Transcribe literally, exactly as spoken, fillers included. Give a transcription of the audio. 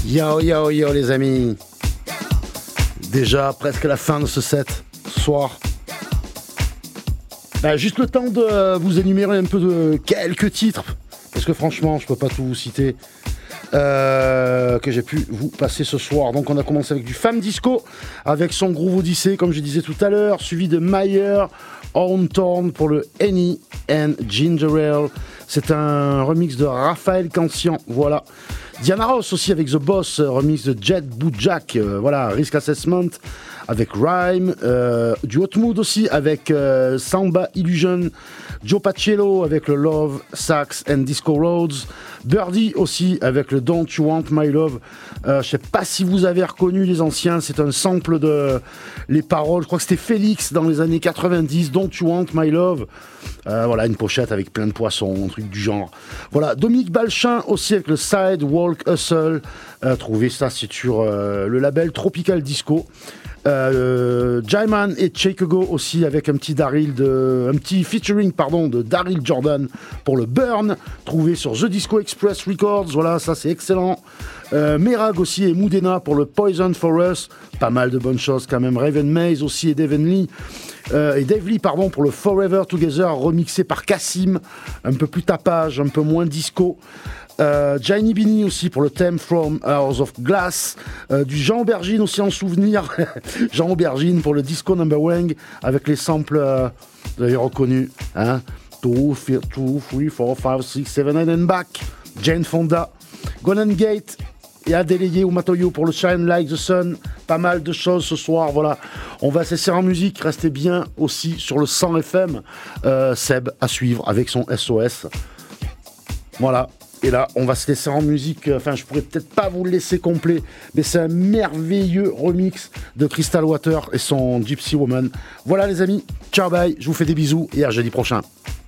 Yo yo yo les amis, déjà presque la fin de ce set ce soir. Bah, juste le temps de vous énumérer un peu de quelques titres, parce que franchement je peux pas tout vous citer, euh, que j'ai pu vous passer ce soir. Donc on a commencé avec du Femme Disco, avec son Groove Odyssey comme je disais tout à l'heure, suivi de Mayer On Torn pour le Henny and Ginger Ale. C'est un remix de Raphaël Cancian, voilà. Diana Ross aussi avec The Boss, remix de Jet Boujak, euh, voilà, Risk Assessment avec Rhyme, euh, du Hot Mood aussi avec euh, Samba Illusion, Joe Pacello avec le Love, Sax and Disco Roads, Birdie aussi avec le Don't You Want My Love. Euh, je sais pas si vous avez reconnu les anciens, c'est un sample de les paroles, je crois que c'était Félix dans les années quatre-vingt-dix, Don't You Want My Love. Euh, voilà, une pochette avec plein de poissons, un truc du genre. Voilà, Dominique Balchin aussi avec le Sidewalk Hustle. Euh, trouvez ça, c'est sur euh, le label Tropical Disco. Euh, Jaiman et Chicago aussi avec un petit Daryl de, un petit featuring pardon de Daryl Jordan pour le Burn, trouvé sur The Disco Express Records. Voilà, ça c'est excellent. Euh, Merag aussi et Moudena pour le Poison for Us, pas mal de bonnes choses quand même. Raven Maze aussi et Devin Lee. Euh, et Dave Lee pardon pour le Forever Together remixé par Cassim, un peu plus tapage, un peu moins disco. Euh, Gianni Bini aussi pour le theme From Hours of Glass, euh, du Jean Aubergine aussi en souvenir. Jean Aubergine pour le Disco Number Wang avec les samples, euh, vous avez reconnu, hein, deux, trois, quatre, cinq, six, sept, eight and back. Jane Fonda, Golden Gate et Adélayé ou Matoyo pour le Shine Like the Sun. Pas mal de choses ce soir, voilà. On va cesser en musique, restez bien aussi sur le cent F M. Euh, Seb à suivre avec son S O S. Voilà. Et là, on va se laisser en musique. Enfin, je pourrais peut-être pas vous le laisser complet, mais c'est un merveilleux remix de Crystal Water et son Gypsy Woman. Voilà les amis, ciao bye, je vous fais des bisous et à jeudi prochain.